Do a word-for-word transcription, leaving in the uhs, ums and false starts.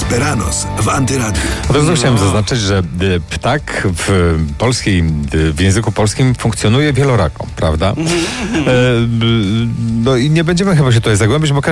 Esperanos w Antyradiu. Od razu chciałem zaznaczyć, że y, ptak w polskiej, y, w języku polskim funkcjonuje wielorako, prawda? E, y, no i nie będziemy chyba się tutaj zagłębić, bo